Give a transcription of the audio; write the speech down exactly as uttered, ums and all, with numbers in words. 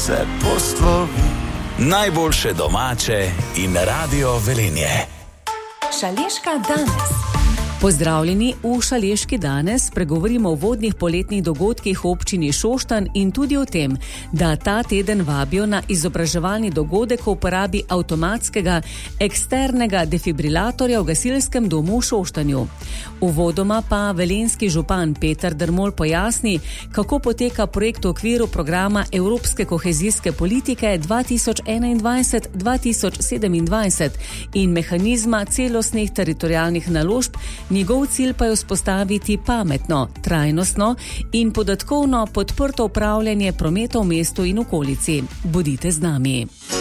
se poslovi. Najboljše domače in Radio Velenje. Šaleška danes. Pozdravljeni v Šaleški danes. Pregovorimo o vodnih poletnih dogodkih v občini Šoštanj in tudi o tem, da ta teden vabijo na izobraževalni dogodek o uporabi avtomatskega eksternega defibrilatorja v gasilskem domu v Šoštanju. Uvodoma pa velenjski župan Peter Dermol pojasni, kako poteka projekt v okviru programa Evropske kohezijske politike dva tisoč enaindvajset do dva tisoč sedemindvajset in mehanizma celostnih teritorialnih naložb. Njegov cilj pa je vzpostaviti pametno, trajnostno in podatkovno podprto upravljanje prometa v mestu in okolici. Bodite z nami.